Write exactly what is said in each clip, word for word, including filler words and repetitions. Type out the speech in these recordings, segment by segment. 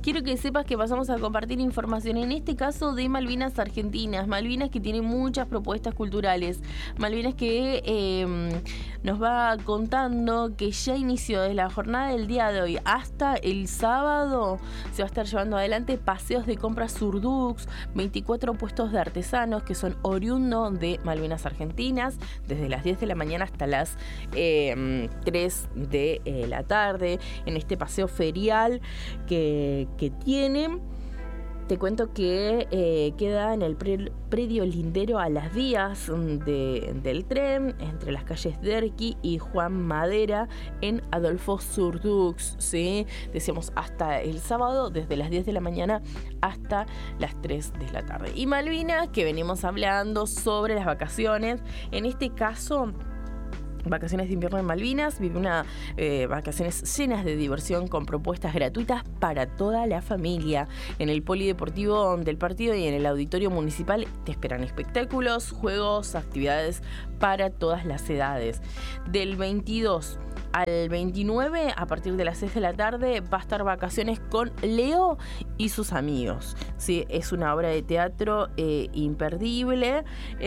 quiero que sepas que pasamos a compartir información, en este caso de Malvinas Argentinas. Malvinas que tiene muchas propuestas culturales. Malvinas que eh, nos va contando que ya inició desde la jornada del día de hoy hasta el sábado. Se va a estar llevando adelante paseos de compras Surdux, veinticuatro puestos de artesanos que son oriundos de Malvinas Argentinas, desde las diez de la mañana hasta las eh, tres de eh, la tarde, en este paseo ferial que, que tienen. Te cuento que eh, queda en el pre- predio lindero a las vías de, del tren, entre las calles Derqui y Juan Madera, en Adolfo Surdux, ¿sí? Decíamos hasta el sábado, desde las diez de la mañana hasta las tres de la tarde. Y Malvinas, que venimos hablando sobre las vacaciones, en este caso... Vacaciones de invierno en Malvinas, vive una eh, vacaciones llenas de diversión con propuestas gratuitas para toda la familia. En el polideportivo del partido y en el auditorio municipal te esperan espectáculos, juegos, actividades para todas las edades. Del veintidós al veintinueve, a partir de las seis de la tarde, va a estar Vacaciones con Leo y sus amigos. Sí, es una obra de teatro eh, imperdible.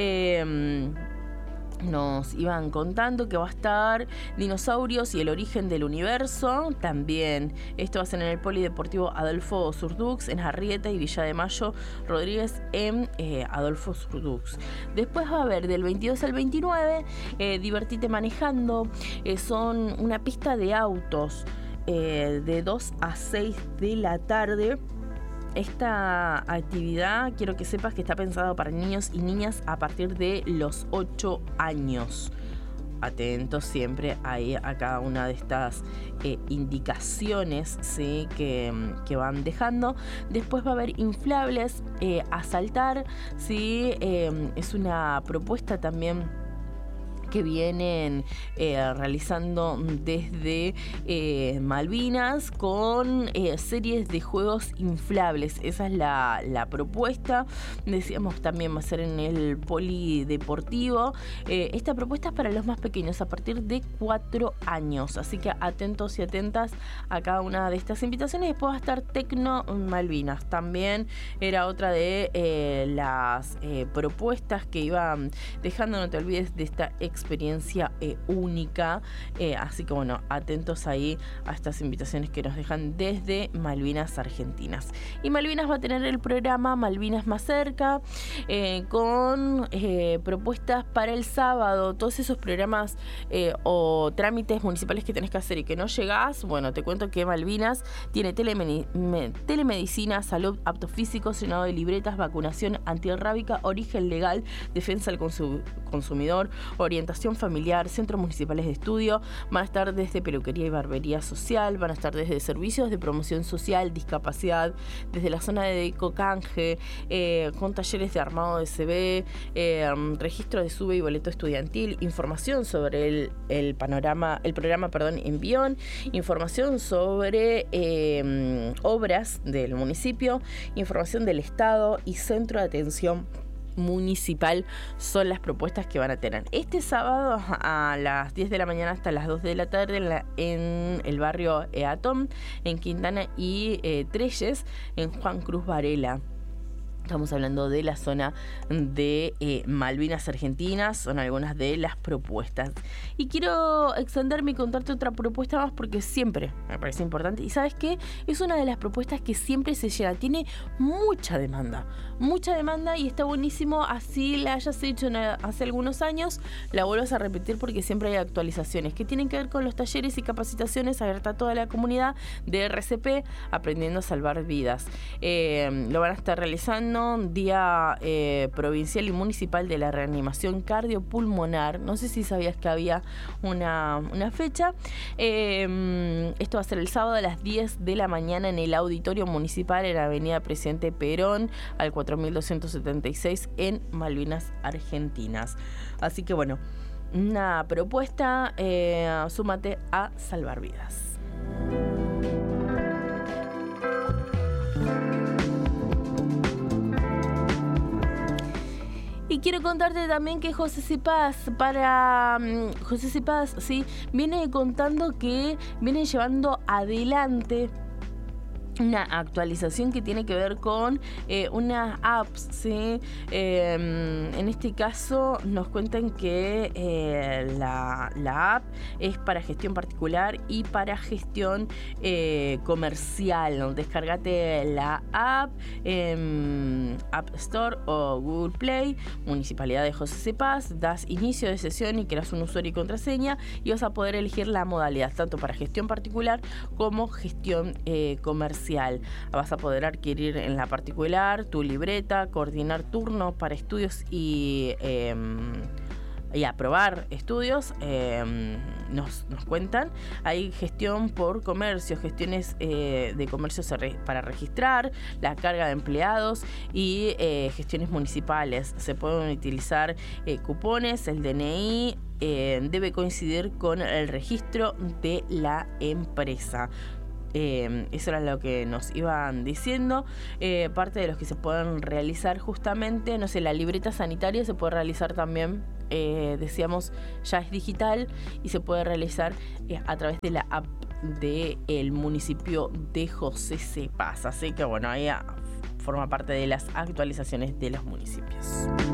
Eh, Nos iban contando que va a estar Dinosaurios y el origen del universo. También esto va a ser en el Polideportivo Adolfo Surdux, en Arrieta, y Villa de Mayo Rodríguez en eh, Adolfo Surdux. Después va a haber del veintidós al veintinueve, eh, Divertite Manejando. Eh, son una pista de autos eh, de dos a seis de la tarde. Esta actividad, quiero que sepas que está pensada para niños y niñas a partir de los ocho años. Atentos siempre ahí a cada una de estas eh, indicaciones, ¿sí? que, que van dejando. Después va a haber inflables eh, a saltar, ¿sí? Eh, es una propuesta también que vienen eh, realizando desde eh, Malvinas con eh, series de juegos inflables. Esa es la, la propuesta. Decíamos, también va a ser en el polideportivo. Eh, esta propuesta es para los más pequeños, a partir de cuatro años. Así que atentos y atentas a cada una de estas invitaciones. Después va a estar Tecno Malvinas. También era otra de eh, las eh, propuestas que iban dejando. No te olvides de esta experiencia experiencia eh, única, eh, así que bueno, atentos ahí a estas invitaciones que nos dejan desde Malvinas Argentinas. Y Malvinas va a tener el programa Malvinas Más Cerca, eh, con eh, propuestas para el sábado, todos esos programas eh, o trámites municipales que tenés que hacer y que no llegás. Bueno, te cuento que Malvinas tiene telemedi- me, telemedicina, salud, aptos físicos, llenado de libretas, vacunación antirrábica, origen legal, defensa del consu- consumidor, orientación familiar, centros municipales de estudio. Van a estar desde peluquería y barbería social, van a estar desde servicios de promoción social, discapacidad, desde la zona de Ecocanje, eh, con talleres de armado de C V, eh, registro de sube y boleto estudiantil, información sobre el, el panorama, el programa, perdón, Envión, información sobre eh, obras del municipio, información del Estado y centro de atención municipal. Son las propuestas que van a tener este sábado a las diez de la mañana hasta las dos de la tarde en, la, en el barrio Eatón, en Quintana y eh, Trelles, en Juan Cruz Varela. Estamos hablando de la zona de eh, Malvinas Argentinas, son algunas de las propuestas. Y quiero extenderme y contarte otra propuesta más porque siempre me parece importante. ¿Y sabes qué? Es una de las propuestas que siempre se llena, tiene mucha demanda, mucha demanda y está buenísimo. Así la hayas hecho en, hace algunos años, la vuelvas a repetir porque siempre hay actualizaciones que tienen que ver con los talleres y capacitaciones abiertas a toda la comunidad de R C P, aprendiendo a salvar vidas. Eh, lo van a estar realizando Día eh, Provincial y Municipal de la Reanimación Cardiopulmonar. No sé si sabías que había una, una fecha. Eh, esto va a ser el sábado a las diez de la mañana en el Auditorio Municipal en la Avenida Presidente Perón, al cuatro mil doscientos setenta y seis en Malvinas Argentinas. Así que bueno, una propuesta, eh, súmate a salvar vidas. Y quiero contarte también que José Cepaz, para um, José Cepaz, sí, viene contando que viene llevando adelante una actualización que tiene que ver con eh, unas apps, ¿sí? Eh, en este caso nos cuentan que eh, la, la app es para gestión particular y para gestión eh, comercial. Descárgate la app en App Store o Google Play, Municipalidad de José C. Paz, das inicio de sesión y creas un usuario y contraseña y vas a poder elegir la modalidad tanto para gestión particular como gestión eh, comercial. Vas a poder adquirir en la particular tu libreta, coordinar turnos para estudios y, eh, y aprobar estudios. Eh, nos, nos cuentan. Hay gestión por comercio, gestiones eh, de comercio para registrar, la carga de empleados y eh, gestiones municipales. Se pueden utilizar eh, cupones, el D N I. Eh, debe coincidir con el registro de la empresa. Eh, eso era lo que nos iban diciendo. Eh, parte de los que se pueden realizar justamente, no sé, la libreta sanitaria se puede realizar también, eh, decíamos, ya es digital y se puede realizar eh, a través de la app del municipio de José C. Paz. Así que bueno, ahí forma parte de las actualizaciones de los municipios.